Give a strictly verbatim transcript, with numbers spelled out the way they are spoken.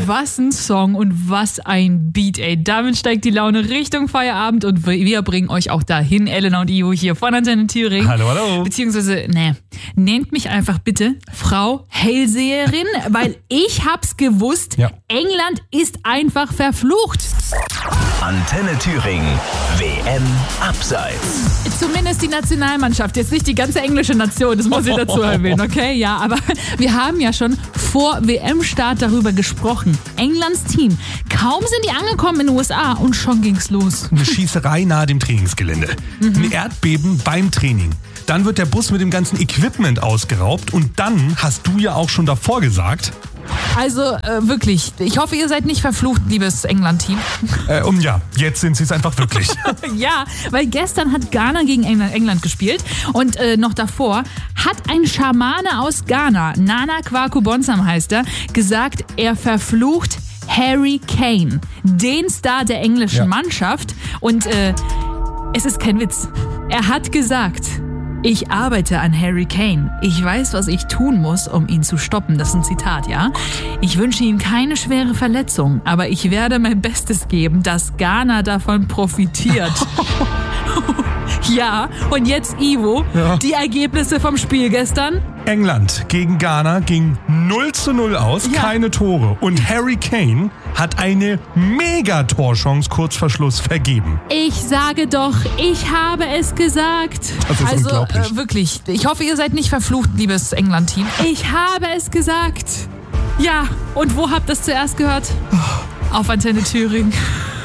Was ein Song und was ein Beat, ey. Damit steigt die Laune Richtung Feierabend und wir bringen euch auch dahin, Elena und Ivo hier von Antenne Thüringen. Hallo, hallo. Beziehungsweise, ne, nennt mich einfach bitte Frau Hellseherin, weil ich hab's gewusst, ja. England ist einfach verflucht. Antenne Thüringen, W M Abseits. Zumindest die Nationalmannschaft, jetzt nicht die ganze englische Nation, das muss ich dazu erwähnen, okay? Ja, aber wir haben ja schon vor W M-Start darüber gesprochen. Englands Team, kaum sind die angekommen in den U S A und schon ging's los. Eine Schießerei nahe dem Trainingsgelände. Mhm. Ein Erdbeben beim Training. Dann wird der Bus mit dem ganzen Equipment ausgeraubt und dann hast du ja auch schon davor gesagt... Also äh, wirklich, ich hoffe, ihr seid nicht verflucht, liebes England-Team. Äh, und ja, jetzt sind sie es einfach wirklich. Ja, weil gestern hat Ghana gegen England, England gespielt und äh, noch davor hat ein Schamane aus Ghana, Nana Kwaku Bonsam heißt er, gesagt, er verflucht Harry Kane, den Star der englischen ja. Mannschaft. Und äh, es ist kein Witz. Er hat gesagt... Ich arbeite an Harry Kane. Ich weiß, was ich tun muss, um ihn zu stoppen. Das ist ein Zitat, ja? Ich wünsche ihm keine schwere Verletzung, aber ich werde mein Bestes geben, dass Ghana davon profitiert. Ja, und jetzt Ivo, ja. Die Ergebnisse vom Spiel gestern? England gegen Ghana ging null zu null aus, ja. Keine Tore. Und Harry Kane hat eine Mega-Torchance kurz vor Schluss vergeben. Ich sage doch, ich habe es gesagt. Das ist also unglaublich. Äh, wirklich, ich hoffe, ihr seid nicht verflucht, liebes England-Team. Ich habe es gesagt. Ja, und wo habt ihr es zuerst gehört? Auf Antenne Thüringen.